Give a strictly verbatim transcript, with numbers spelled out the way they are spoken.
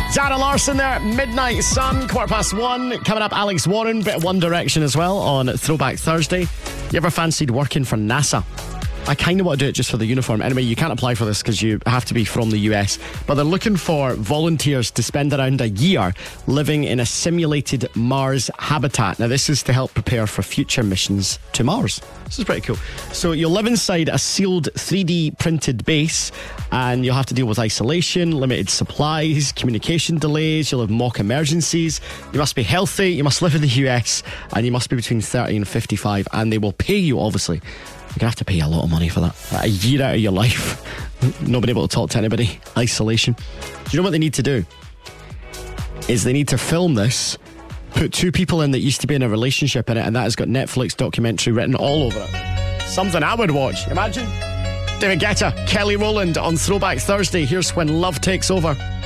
Zara Larsson there, Midnight Sun, quarter past one. Coming up, Alex Warren, bit of One Direction as well on Throwback Thursday. You ever fancied working for NASA? I kind of want to do it just for the uniform. Anyway, you can't apply for this because you have to be from the U S. But they're looking for volunteers to spend around a year living in a simulated Mars habitat. Now, this is to help prepare for future missions to Mars. This is pretty cool. So you'll live inside a sealed three D printed base, and you'll have to deal with isolation, limited supplies, communication delays. You'll have mock emergencies. You must be healthy, you must live in the U S, and you must be between thirty and fifty-five, and they will pay you, obviously. You're going to have to pay a lot of money for that. A year out of your life, not being able to talk to anybody, isolation. Do you know what they need to do? Is they need to film this, put two people in that used to be in a relationship in it, and that has got Netflix documentary written all over it. Something I would watch. Imagine. David Guetta, Kelly Rowland on Throwback Thursday. Here's When Love Takes Over.